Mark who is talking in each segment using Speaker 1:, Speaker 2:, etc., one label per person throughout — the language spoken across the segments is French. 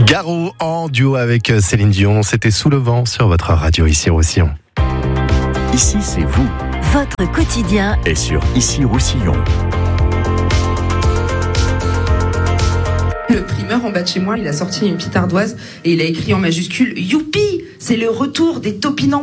Speaker 1: Garou en duo avec Céline Dion, c'était Sous le vent sur votre radio Ici Roussillon.
Speaker 2: Ici c'est vous.
Speaker 3: Votre quotidien
Speaker 2: est sur Ici Roussillon.
Speaker 4: Le primeur en bas de chez moi, il a sorti une petite ardoise et il a écrit en majuscule « Youpi, c'est le retour des topinambours !»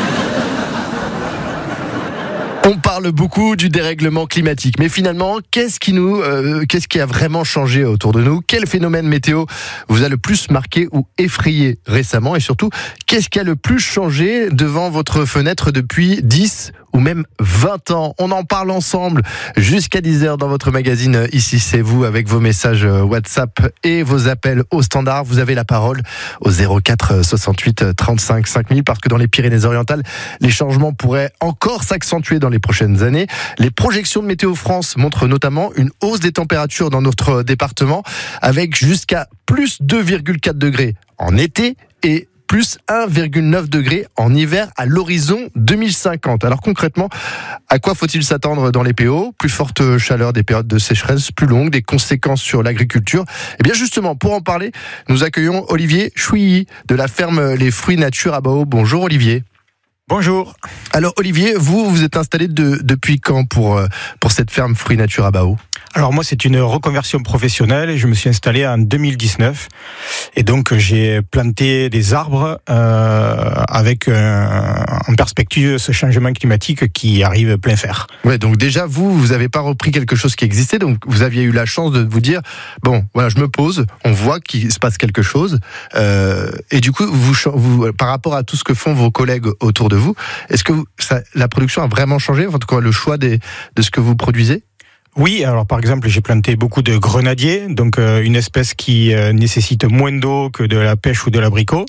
Speaker 1: On parle beaucoup du dérèglement climatique, mais finalement, qu'est-ce qui a vraiment changé autour de nous ? Quel phénomène météo vous a le plus marqué ou effrayé récemment ? Et surtout, qu'est-ce qui a le plus changé devant votre fenêtre depuis 10 ou même 20 ans. On en parle ensemble jusqu'à 10h dans votre magazine Ici c'est vous, avec vos messages WhatsApp et vos appels au standard. Vous avez la parole au 04 68 35 5000, parce que dans les Pyrénées-Orientales, les changements pourraient encore s'accentuer dans les prochaines années. Les projections de Météo France montrent notamment une hausse des températures dans notre département, avec jusqu'à plus 2,4 degrés en été et plus 1,9 degré en hiver à l'horizon 2050. Alors concrètement, à quoi faut-il s'attendre dans les PO ? Plus forte chaleur, des périodes de sécheresse plus longues, des conséquences sur l'agriculture. Et bien justement, pour en parler, nous accueillons Olivier Chouilly de la ferme Les Fruits Nature à Bao. Bonjour Olivier.
Speaker 5: Bonjour.
Speaker 1: Alors Olivier, vous êtes installé depuis quand pour cette ferme Fruits Nature à Bao ?
Speaker 5: Alors moi, c'est une reconversion professionnelle et je me suis installé en 2019. Et donc j'ai planté des arbres avec en perspective ce changement climatique qui arrive plein fer.
Speaker 1: Ouais, donc déjà vous n'avez pas repris quelque chose qui existait, donc vous aviez eu la chance de vous dire bon, voilà, je me pose, on voit qu'il se passe quelque chose, et du coup vous par rapport à tout ce que font vos collègues autour de vous, est-ce que la production a vraiment changé, en tout cas le choix de ce que vous produisez ?
Speaker 5: Oui, alors par exemple, j'ai planté beaucoup de grenadiers, donc une espèce qui nécessite moins d'eau que de la pêche ou de l'abricot.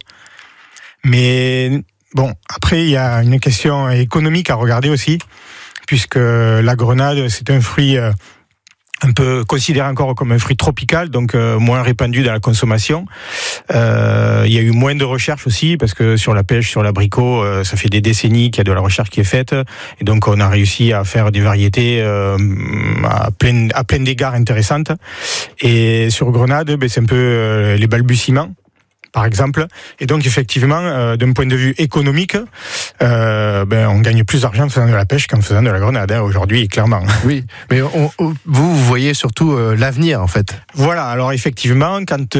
Speaker 5: Mais bon, après, il y a une question économique à regarder aussi, puisque la grenade, c'est un fruit un peu considéré encore comme un fruit tropical, donc moins répandu dans la consommation. Il y a eu moins de recherche aussi, parce que sur la pêche, sur l'abricot, ça fait des décennies qu'il y a de la recherche qui est faite, et donc on a réussi à faire des variétés à plein d'égards intéressantes. Et sur grenade, c'est un peu les balbutiements, par exemple. Et donc, effectivement, d'un point de vue économique, on gagne plus d'argent en faisant de la pêche qu'en faisant de la grenade, aujourd'hui, clairement.
Speaker 1: Oui, mais vous voyez surtout l'avenir, en fait.
Speaker 5: Voilà, alors effectivement, quand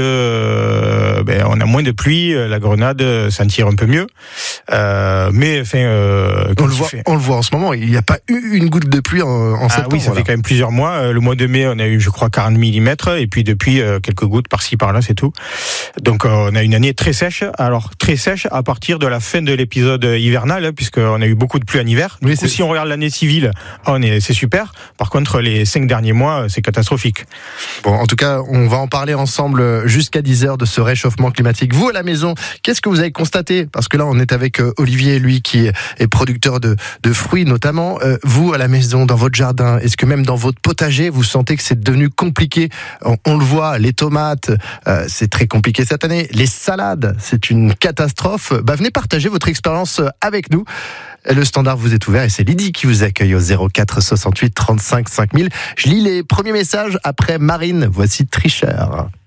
Speaker 5: on a moins de pluie, la grenade s'en tire un peu mieux. Mais enfin...
Speaker 1: on le voit en ce moment, il n'y a pas eu une goutte de pluie en septembre.
Speaker 5: Oui, ça fait quand même plusieurs mois. Le mois de mai, on a eu, je crois, 40 mm, et puis depuis, quelques gouttes par-ci, par-là, c'est tout. Donc, on a une année très sèche. Alors, très sèche à partir de la fin de l'épisode hivernal, puisqu'on a eu beaucoup de pluie en hiver. Oui, si on regarde l'année civile, c'est super. Par contre, les 5 derniers mois, c'est catastrophique.
Speaker 1: Bon, en tout cas, on va en parler ensemble jusqu'à 10h de ce réchauffement climatique. Vous, à la maison, qu'est-ce que vous avez constaté ? Parce que là, on est avec Olivier, lui, qui est producteur de fruits, notamment. Vous, à la maison, dans votre jardin, est-ce que même dans votre potager, vous sentez que c'est devenu compliqué ? On le voit, les tomates, c'est très compliqué cette année. Les salades, c'est une catastrophe. Venez partager votre expérience avec nous. Le standard vous est ouvert et c'est Lydie qui vous accueille au 04 68 35 5000. Je lis les premiers messages après Marine. Voici Tricheur.